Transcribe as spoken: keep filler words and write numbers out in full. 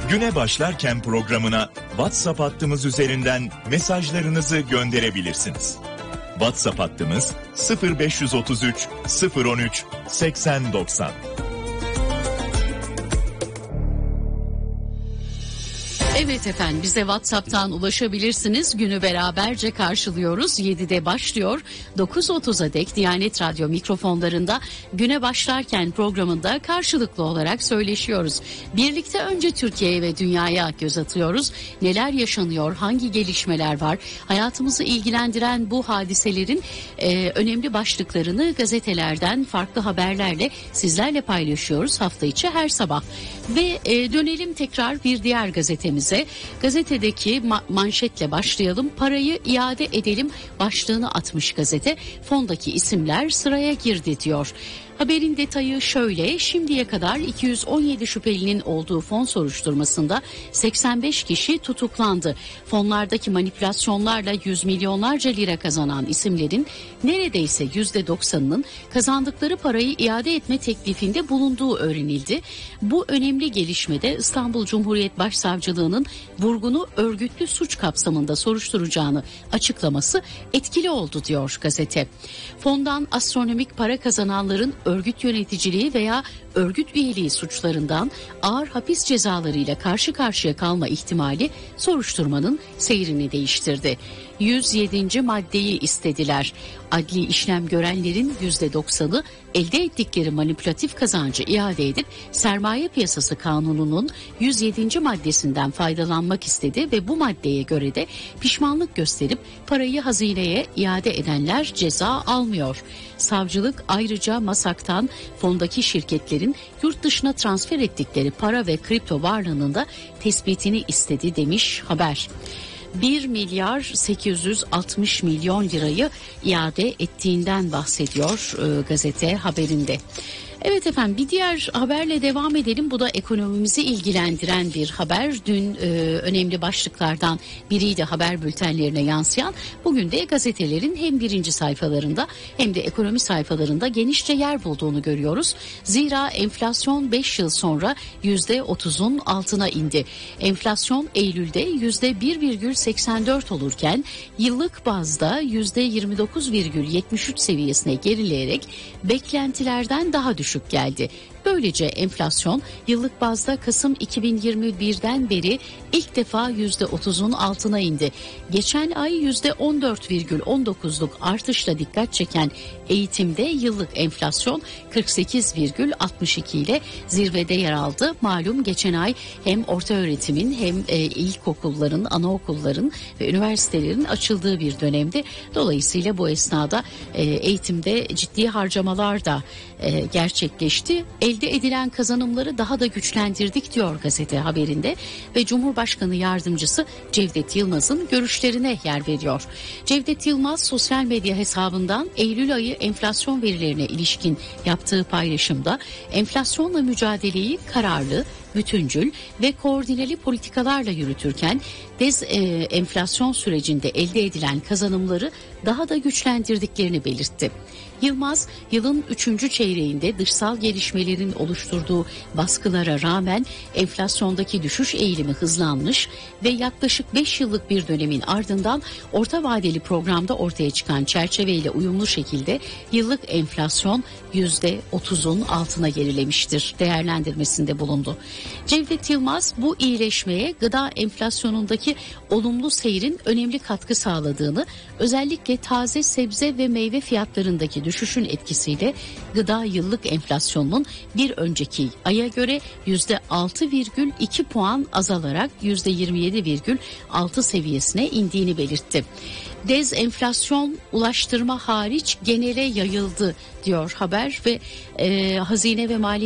Güne başlarken programına WhatsApp hattımız üzerinden mesajlarınızı gönderebilirsiniz. WhatsApp hattımız sıfır beş otuz üç sıfır on üç seksen doksan. Evet efendim, bize WhatsApp'tan ulaşabilirsiniz. Günü beraberce karşılıyoruz. yedide başlıyor. dokuz otuza dek Diyanet Radyo mikrofonlarında Güne Başlarken programında karşılıklı olarak söyleşiyoruz. Birlikte önce Türkiye'ye ve dünyaya göz atıyoruz. Neler yaşanıyor, hangi gelişmeler var? Hayatımızı ilgilendiren bu hadiselerin e, önemli başlıklarını gazetelerden farklı haberlerle sizlerle paylaşıyoruz hafta içi her sabah. Ve e, dönelim tekrar bir diğer gazetemize. Gazetedeki ma- manşetle başlayalım. Parayı iade edelim başlığını atmış gazete. Fondaki isimler sıraya girdi diyor. Haberin detayı şöyle: şimdiye kadar iki yüz on yedi şüphelinin olduğu fon soruşturmasında seksen beş kişi tutuklandı. Fonlardaki manipülasyonlarla yüz milyonlarca lira kazanan isimlerin neredeyse yüzde doksanının kazandıkları parayı iade etme teklifinde bulunduğu öğrenildi. Bu önemli gelişmede İstanbul Cumhuriyet Başsavcılığı'nın vurgunu örgütlü suç kapsamında soruşturacağını açıklaması etkili oldu diyor gazete. Fondan astronomik para kazananların örgüt yöneticiliği veya örgüt üyeliği suçlarından ağır hapis cezalarıyla karşı karşıya kalma ihtimali soruşturmanın seyrini değiştirdi. yüz yedinci maddeyi istediler. Adli işlem görenlerin yüzde doksanı elde ettikleri manipülatif kazancı iade edip sermaye piyasası kanununun yüz yedinci maddesinden faydalanmak istedi ve bu maddeye göre de pişmanlık gösterip parayı hazineye iade edenler ceza almıyor. Savcılık ayrıca MASAK'tan fondaki şirketlerin yurt dışına transfer ettikleri para ve kripto varlığının da tespitini istedi demiş haber. bir milyar sekiz yüz altmış milyon lirayı iade ettiğinden bahsediyor e, gazete haberinde. Evet efendim, bir diğer haberle devam edelim. Bu da ekonomimizi ilgilendiren bir haber. Dün e, önemli başlıklardan biriydi haber bültenlerine yansıyan. Bugün de gazetelerin hem birinci sayfalarında hem de ekonomi sayfalarında genişçe yer bulduğunu görüyoruz. Zira enflasyon beş yıl sonra yüzde otuzun altına indi. Enflasyon Eylül'de yüzde bir virgül seksen dört olurken yıllık bazda yüzde yirmi dokuz virgül yetmiş üç seviyesine gerileyerek beklentilerden daha düşük geldi. Böylece enflasyon yıllık bazda Kasım iki bin yirmi birden beri ilk defa yüzde otuzun altına indi. Geçen ay yüzde on dört virgül on dokuzluk artışla dikkat çeken eğitimde yıllık enflasyon kırk sekiz virgül altmış iki ile zirvede yer aldı. Malum geçen ay hem orta öğretimin hem e, ilkokulların, anaokulların ve üniversitelerin açıldığı bir dönemdi. Dolayısıyla bu esnada e, eğitimde ciddi harcamalar da e, gerçekleşti. Elde edilen kazanımları daha da güçlendirdik diyor gazete haberinde ve Cumhurbaşkanı Yardımcısı Cevdet Yılmaz'ın görüşlerine yer veriyor. Cevdet Yılmaz sosyal medya hesabından Eylül ayı enflasyon verilerine ilişkin yaptığı paylaşımda enflasyonla mücadeleyi kararlı, bütüncül ve koordineli politikalarla yürütürken dez e, enflasyon sürecinde elde edilen kazanımları daha da güçlendirdiklerini belirtti. Yılmaz, yılın üçüncü çeyreğinde dışsal gelişmelerin oluşturduğu baskılara rağmen enflasyondaki düşüş eğilimi hızlanmış ve yaklaşık beş yıllık bir dönemin ardından orta vadeli programda ortaya çıkan çerçeveyle uyumlu şekilde yıllık enflasyon yüzde otuzun altına gerilemiştir değerlendirmesinde bulundu. Cevdet Yılmaz bu iyileşmeye gıda enflasyonundaki olumlu seyrin önemli katkı sağladığını, özellikle taze sebze ve meyve fiyatlarındaki düşüşün etkisiyle gıda yıllık enflasyonunun bir önceki aya göre yüzde altı virgül iki puan azalarak yüzde yirmi yedi virgül altı seviyesine indiğini belirtti. Dezenflasyon ulaştırma hariç genele yayıldı diyor haber ve e, Hazine ve Maliye